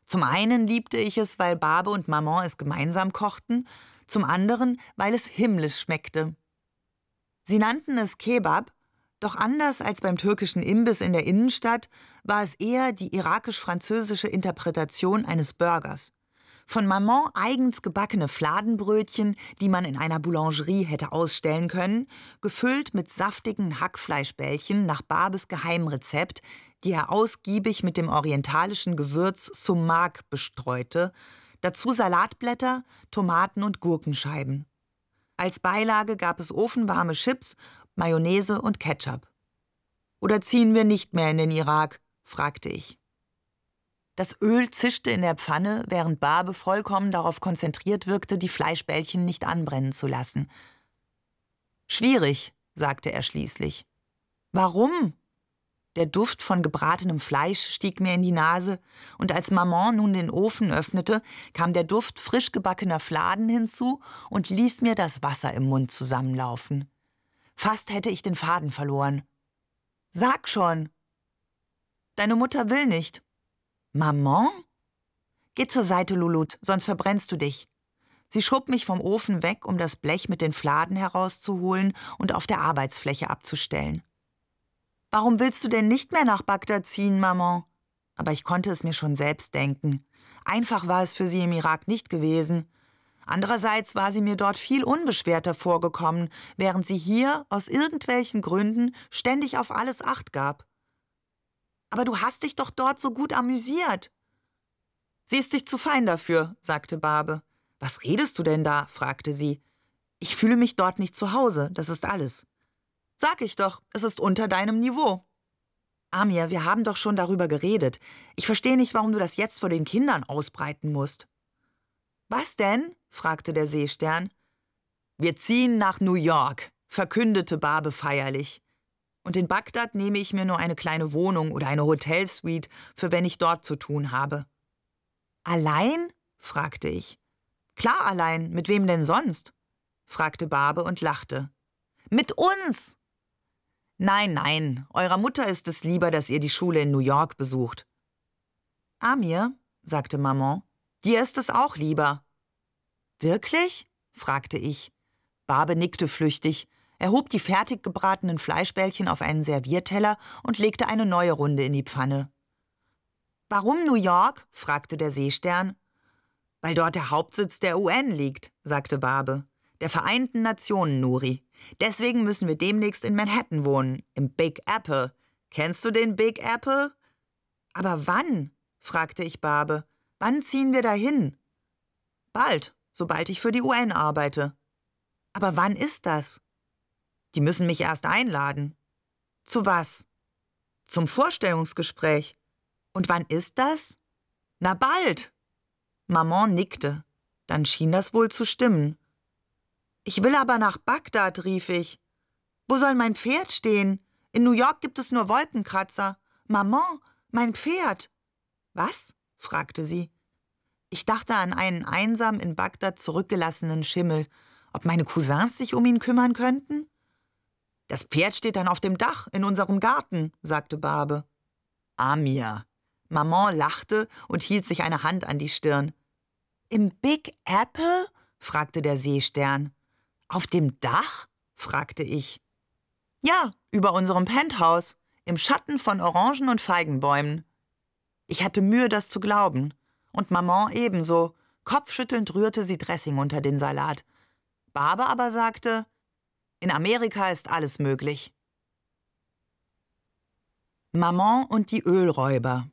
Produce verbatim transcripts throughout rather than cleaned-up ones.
Zum einen liebte ich es, weil Babe und Maman es gemeinsam kochten, zum anderen, weil es himmlisch schmeckte. Sie nannten es Kebab, doch anders als beim türkischen Imbiss in der Innenstadt war es eher die irakisch-französische Interpretation eines Burgers. Von Maman eigens gebackene Fladenbrötchen, die man in einer Boulangerie hätte ausstellen können, gefüllt mit saftigen Hackfleischbällchen nach Babes Geheimrezept, die er ausgiebig mit dem orientalischen Gewürz Sumak bestreute, dazu Salatblätter, Tomaten und Gurkenscheiben. Als Beilage gab es ofenwarme Chips, Mayonnaise und Ketchup. »Oder ziehen wir nicht mehr in den Irak?« fragte ich. Das Öl zischte in der Pfanne, während Babe vollkommen darauf konzentriert wirkte, die Fleischbällchen nicht anbrennen zu lassen. »Schwierig«, sagte er schließlich. »Warum?« Der Duft von gebratenem Fleisch stieg mir in die Nase, und als Maman nun den Ofen öffnete, kam der Duft frisch gebackener Fladen hinzu und ließ mir das Wasser im Mund zusammenlaufen. Fast hätte ich den Faden verloren. »Sag schon!« »Deine Mutter will nicht.« »Maman?« »Geh zur Seite, Lulut, sonst verbrennst du dich.« Sie schob mich vom Ofen weg, um das Blech mit den Fladen herauszuholen und auf der Arbeitsfläche abzustellen. »Warum willst du denn nicht mehr nach Bagdad ziehen, Maman?« Aber ich konnte es mir schon selbst denken. Einfach war es für sie im Irak nicht gewesen. Andererseits war sie mir dort viel unbeschwerter vorgekommen, während sie hier aus irgendwelchen Gründen ständig auf alles Acht gab. »Aber du hast dich doch dort so gut amüsiert.« »Sie ist sich zu fein dafür«, sagte Babe. »Was redest du denn da?« fragte sie. »Ich fühle mich dort nicht zu Hause, das ist alles.« »Sag ich doch, es ist unter deinem Niveau.« »Amir, wir haben doch schon darüber geredet. Ich verstehe nicht, warum du das jetzt vor den Kindern ausbreiten musst.« »Was denn?« fragte der Seestern. »Wir ziehen nach New York«, verkündete Babe feierlich. »Und in Bagdad nehme ich mir nur eine kleine Wohnung oder eine Hotelsuite, für wenn ich dort zu tun habe.« »Allein?« fragte ich. »Klar allein, mit wem denn sonst?« fragte Babe und lachte. »Mit uns!« »Nein, nein, eurer Mutter ist es lieber, dass ihr die Schule in New York besucht.« »Amir«, sagte Maman, »dir ist es auch lieber.« »Wirklich?« fragte ich. Babe nickte flüchtig. Er hob die fertig gebratenen Fleischbällchen auf einen Servierteller und legte eine neue Runde in die Pfanne. »Warum New York?« fragte der Seestern. »Weil dort der Hauptsitz der U N liegt«, sagte Babe. »Der Vereinten Nationen, Nuri. Deswegen müssen wir demnächst in Manhattan wohnen, im Big Apple. Kennst du den Big Apple?« »Aber wann?« fragte ich Babe. »Wann ziehen wir dahin?« »Bald, sobald ich für die U N arbeite.« »Aber wann ist das?« »Die müssen mich erst einladen.« »Zu was?« »Zum Vorstellungsgespräch.« »Und wann ist das?« »Na bald.« Maman nickte. Dann schien das wohl zu stimmen. »Ich will aber nach Bagdad«, rief ich. »Wo soll mein Pferd stehen? In New York gibt es nur Wolkenkratzer. Maman, mein Pferd!« »Was?« fragte sie. Ich dachte an einen einsam in Bagdad zurückgelassenen Schimmel. Ob meine Cousins sich um ihn kümmern könnten? »Das Pferd steht dann auf dem Dach in unserem Garten«, sagte Babe. »Amir.« Maman lachte und hielt sich eine Hand an die Stirn. »Im Big Apple?« fragte der Seestern. »Auf dem Dach?« fragte ich. »Ja, über unserem Penthouse, im Schatten von Orangen- und Feigenbäumen.« Ich hatte Mühe, das zu glauben. Und Maman ebenso. Kopfschüttelnd rührte sie Dressing unter den Salat. Babe aber sagte, »In Amerika ist alles möglich.« Maman und die Ölräuber.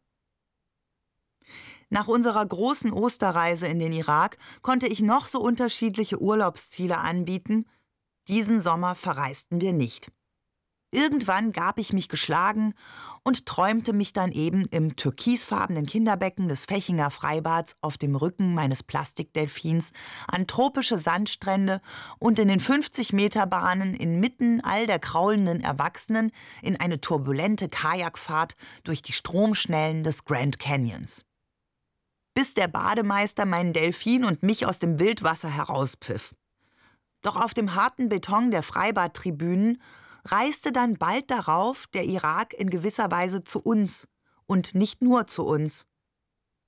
Nach unserer großen Osterreise in den Irak konnte ich noch so unterschiedliche Urlaubsziele anbieten. Diesen Sommer verreisten wir nicht. Irgendwann gab ich mich geschlagen und träumte mich dann eben im türkisfarbenen Kinderbecken des Fechinger Freibads auf dem Rücken meines Plastikdelfins an tropische Sandstrände und in den fünfzig-Meter-Bahnen inmitten all der kraulenden Erwachsenen in eine turbulente Kajakfahrt durch die Stromschnellen des Grand Canyons. Bis der Bademeister meinen Delfin und mich aus dem Wildwasser herauspfiff. Doch auf dem harten Beton der Freibadtribünen reiste dann bald darauf der Irak in gewisser Weise zu uns und nicht nur zu uns.